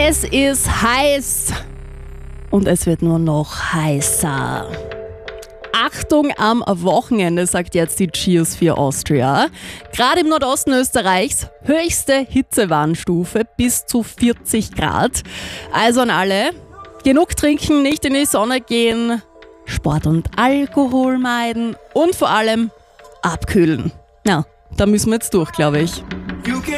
Es ist heiß und es wird nur noch heißer. Achtung am Wochenende, sagt jetzt die Geosphere Austria. Gerade im Nordosten Österreichs höchste Hitzewarnstufe bis zu 40 Grad. Also an alle, genug trinken, nicht in die Sonne gehen, Sport und Alkohol meiden und vor allem abkühlen. Ja, da müssen wir jetzt durch, glaube ich.